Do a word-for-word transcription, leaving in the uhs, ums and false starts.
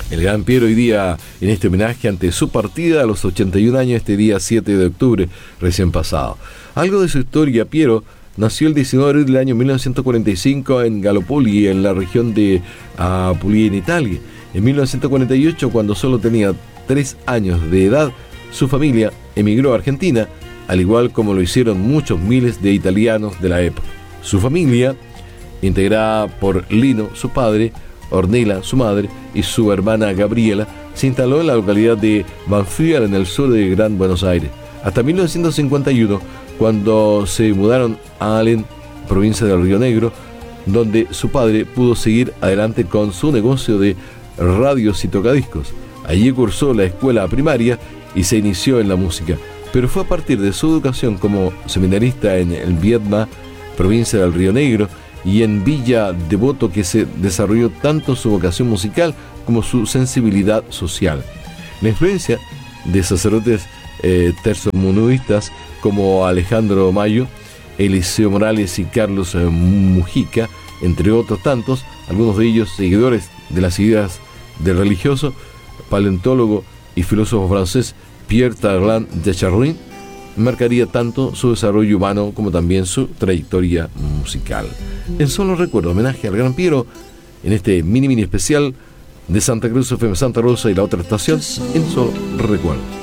El gran Piero hoy día en este homenaje ante su partida a los ochenta y un años este día siete de octubre recién pasado. Algo de su historia. Piero nació el diecinueve de abril del año mil novecientos cuarenta y cinco en Gallipoli, en la región de Apulia, en Italia. En mil novecientos cuarenta y ocho, cuando solo tenía tres años de edad, su familia emigró a Argentina, al igual como lo hicieron muchos miles de italianos de la época. Su familia, integrada por Lino, su padre, Ornella, su madre, y su hermana Gabriela, se instaló en la localidad de Banfield, en el sur de Gran Buenos Aires, hasta mil novecientos cincuenta y uno, cuando se mudaron a Allen, provincia del Río Negro, donde su padre pudo seguir adelante con su negocio de radios y tocadiscos. Allí cursó la escuela primaria y se inició en la música, pero fue a partir de su educación como seminarista en el Viedma, provincia del Río Negro, y en Villa Devoto que se desarrolló tanto su vocación musical como su sensibilidad social. La influencia de sacerdotes eh, terzomunuistas como Alejandro Mayo, Eliseo Morales y Carlos eh, Mujica, entre otros tantos, algunos de ellos seguidores de las ideas del religioso, paleontólogo y filósofo francés Pierre Tarlan de Charruin, marcaría tanto su desarrollo humano como también su trayectoria musical. En Solo Recuerdo, homenaje al gran Piero, en este mini mini especial de Santa Cruz F M Santa Rosa y la otra estación, en Solo Recuerdo.